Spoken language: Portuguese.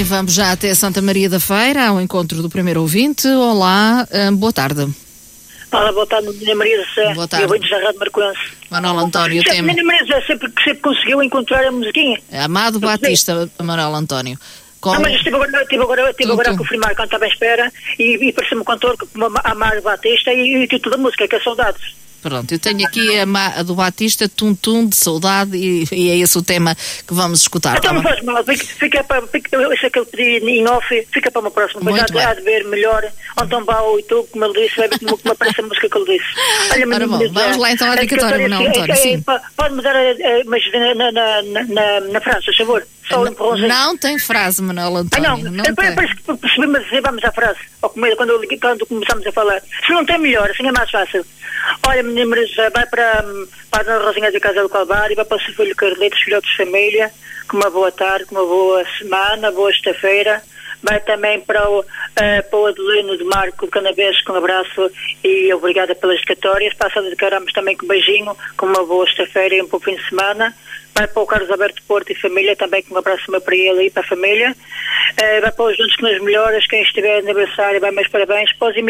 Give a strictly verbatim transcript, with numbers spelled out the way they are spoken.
bem, vamos já até Santa Maria da Feira, ao encontro do primeiro ouvinte. Olá, hum, boa tarde. Olá, boa tarde, Menina Maria José. Boa tarde. Eu venho de Jarrado Marcoense. Manuel António, o tema. Menina Maria José sempre, sempre conseguiu encontrar a musiquinha. Amado Batista, Manuel António. Com... Não, mas eu estive agora, estive agora, estive Tum, agora tum. a confirmar quando estava à espera e, e pareceu-me um cantor como Amado Batista e, e o título da música, que é Saudades. Pronto, eu tenho aqui a, ma- a do Batista, Tum Tum, de Saudade, e, e é esse o tema que vamos escutar. Então tá não bem? faz mal, fica, fica para, fica, isso é que eu pedi em off, fica para uma próxima, mas há Muito de, bem. há de ver melhor, Antão Bau e tu, como ele disse, vai ver como, como aparece a música que ele disse. Olha, Ora Menina bom, Maria José, vamos lá então à a dedicatória, dedicatória Manuel é- António, é- sim. pa- Pode mudar, a- a- mas na, na, na, na, na frase, por favor, só um empurrãozinho. Não tem frase, Manuel Ah, António. não, não é, tem. parece que percebemos a dizer, vamos à frase. Ou como, quando, eu liguei- quando começamos a falar. Se não tem melhor, assim é mais fácil. Olha, Menina Maria José, vai para, para a Dona Rosinha da Casa do Calvário, vai para o seu filho Carlitos, filhotes de família, com uma boa tarde, com uma boa semana, boa sexta-feira. Vai também para o, eh, para o Adelino de Marco de Canavês, com um abraço e obrigada pelas dedicatórias. Passa a dedicarmos também com um beijinho, com uma boa sexta-feira e um bom fim de semana. Vai para o Carlos Alberto Porto e família, também com um abraço meu para ele e para a família. Eh, vai para os Juntos que nos melhoras, quem estiver de aniversário, vai mais parabéns. Para os